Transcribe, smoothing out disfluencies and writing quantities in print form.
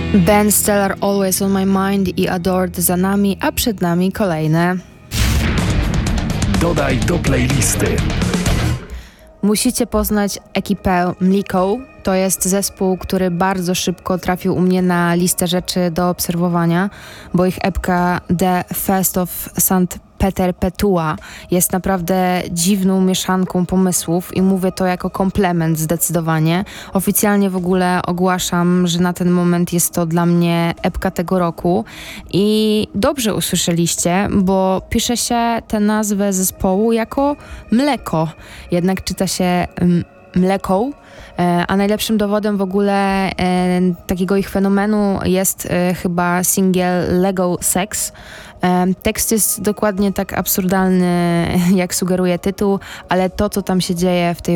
Ben Stiller, Always on My Mind i Adored za nami, a przed nami kolejne. Dodaj do playlisty. Musicie poznać ekipę Mliko. To jest zespół, który bardzo szybko trafił u mnie na listę rzeczy do obserwowania, bo ich epka The Fest of St. Peter Petua jest naprawdę dziwną mieszanką pomysłów i mówię to jako komplement zdecydowanie. Oficjalnie w ogóle ogłaszam, że na ten moment jest to dla mnie epka tego roku i dobrze usłyszeliście, bo pisze się tę nazwę zespołu jako mleko, jednak czyta się mleką. A najlepszym dowodem w ogóle takiego ich fenomenu jest chyba singiel Lego Sex. Tekst jest dokładnie tak absurdalny, jak sugeruje tytuł, ale to, co tam się dzieje w tej